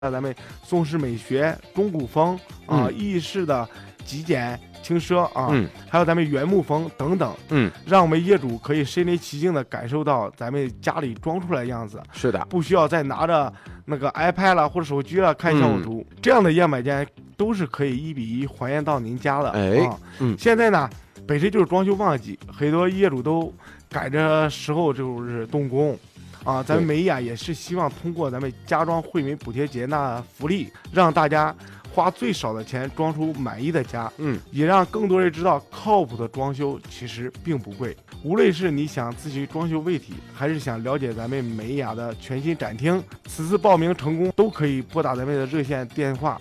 咱们宋式美学、中古风啊、意式的极简轻奢啊，还有咱们原木风等等，让我们业主可以身临其境的感受到咱们家里装出来的样子。 是的， 不需要再拿着那个 iPad 啦或者手机啦看效果图，这样的样板间都是可以1:1还原到您家的。现在呢，本身就是装修旺季，很多业主都赶着时候就是动工。咱们美雅也是希望通过咱们家装惠民补贴节那福利，让大家花最少的钱装出满意的家，也让更多人知道靠谱的装修其实并不贵。无论是你想咨询装修问题，还是想了解咱们美雅的全新展厅，此次报名成功都可以拨打咱们的热线电话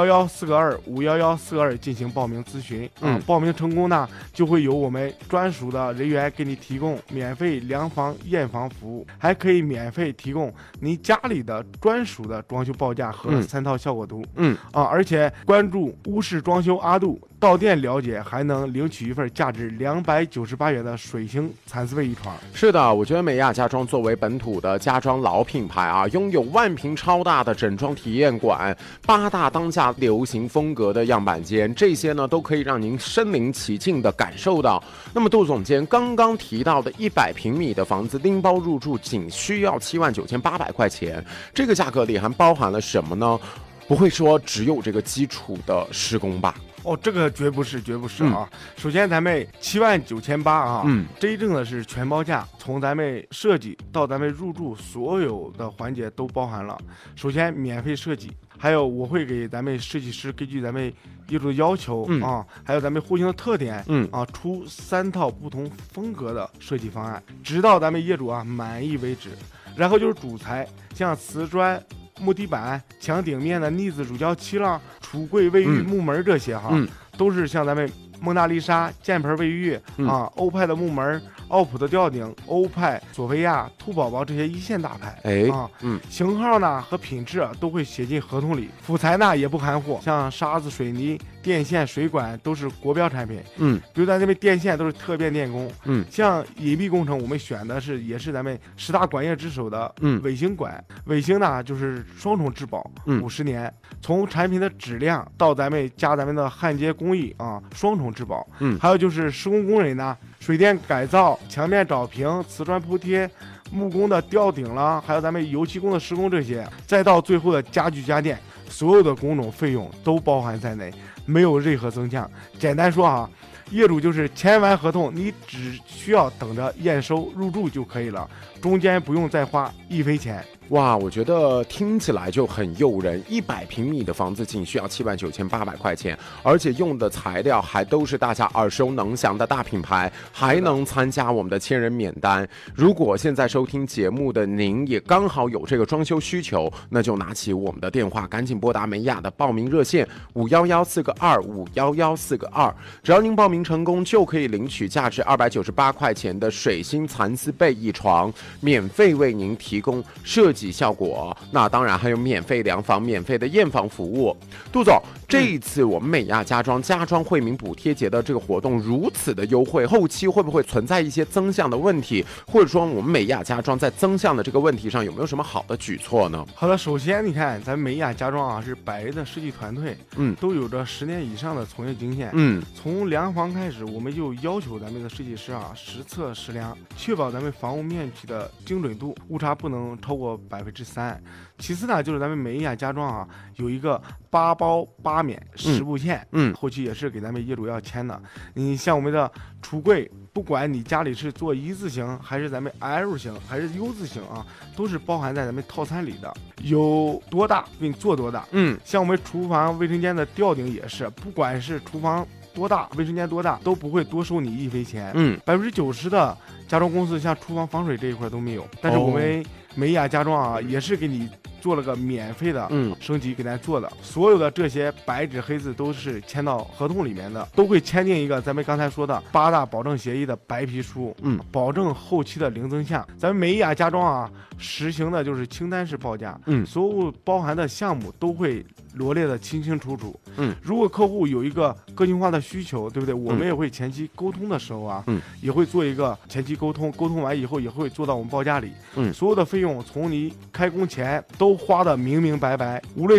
511-422-511-422进行报名咨询。报名成功呢，就会有我们专属的人员给你提供免费量房验房服务，还可以免费提供您家里的专属的装修报价和3套效果图。而且关注屋式装修阿杜，到店了解还能领取一份价值298元的水星蚕丝被一床。 是的，我觉得美雅家装作为本土的家装老品牌啊，拥有万平超大的整装体验馆，8大当下流行风格的样板间，这些呢都可以让您身临其境的感受到。那么杜总监刚刚提到的100平米的房子拎包入住仅需要79800块钱，这个价格里还包含了什么呢？不会说只有这个基础的施工吧？ 这个绝不是啊！首先咱们79800啊，真正的是全包价，从咱们设计到咱们入住，所有的环节都包含了。首先免费设计，还有我会给咱们设计师根据咱们业主的要求还有咱们户型的特点出3套不同风格的设计方案，直到咱们业主满意为止。然后就是主材，像瓷砖、木地板、墙顶面的腻子乳胶漆啦、橱柜、卫浴、木门这些都是像咱们蒙娜丽莎、箭盆卫浴欧派的木门、奥普的吊顶、欧派、索菲亚、兔宝宝这些一线大牌型号呢和品质都会写进合同里。辅材呢也不含糊，像沙子、水泥、电线、水管都是国标产品。比如咱这边电线都是特变电工。像隐蔽工程，我们选的也是咱们10大管业之首的伟星管。伟星呢就是双重质保，50年，从产品的质量到咱们的焊接工艺双重质保。还有就是施工工人呢，水电改造、墙面找平、瓷砖铺贴、木工的吊顶了，还有咱们油漆工的施工这些，再到最后的家具家电，所有的工种费用都包含在内，没有任何增项。简单说业主就是签完合同，你只需要等着验收入住就可以了，中间不用再花1分钱。 哇，我觉得听起来就很诱人，100平米的房子仅需要79800块钱，而且用的材料还都是大家耳熟能详的大品牌，还能参加我们的千人免单。如果现在收听节目的您也刚好有这个装修需求，那就拿起我们的电话，赶紧拨打美雅的报名热线511-422-511-422，只要您报名成功，就可以领取价值298块钱的水星蚕丝被一床，免费为您提供设计效果，那当然还有免费量房、免费的验房服务。杜总，这一次我们美亚家装惠民补贴节的这个活动如此的优惠，后期会不会存在一些增项的问题，或者说我们美亚家装在增项的这个问题上有没有什么好的举措呢？ 好的，首先你看咱美亚家装是100人的设计团队，都有着10年以上的从业经验。从量房开始，我们就要求咱们的设计师实测实量，确保咱们房屋面积的精准度，误差不能超过3%。其次呢，就是咱们美雅家装有一个8包8免10部件，后期也是给咱们业主要签的。你像我们的橱柜，不管你家里是做一字形还是咱们 L 型还是 U 字形都是包含在咱们套餐里的，有多大给你做多大。像我们厨房卫生间的吊顶也是，不管是厨房多大，卫生间多大，都不会多收你1分钱。90%的家装公司像厨房防水这一块都没有，但是我们美雅家装也是给你做了个免费的升级给咱做的。所有的这些白纸黑字都是签到合同里面的，都会签订一个咱们刚才说的8大保证协议的白皮书，保证后期的零增项。咱们美雅家装实行的就是清单式报价，所有包含的项目都会罗列的清清楚楚。如果客户有一个个性化的需求，对不对？我们也会前期沟通的时候啊，也会做一个前期沟通，沟通完以后也会做到我们报价里。所有的费用从你开工前都花的明明白白，无论